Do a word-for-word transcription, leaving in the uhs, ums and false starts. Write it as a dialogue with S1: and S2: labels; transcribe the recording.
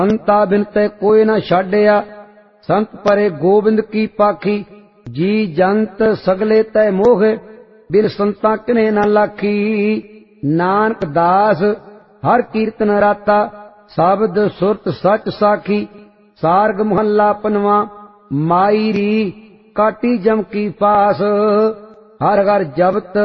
S1: संता बिन तै कोई न छाड़िया, संत परे गोबिंद की पाखी। जी जंत सगले तै मोह, बिन संता किने न लाखी। नानक दास हर कीर्तन राता, शब्द सुरत सच साखी। सारग महला पनवा, माई री काटी जम की पास। हर हर जबत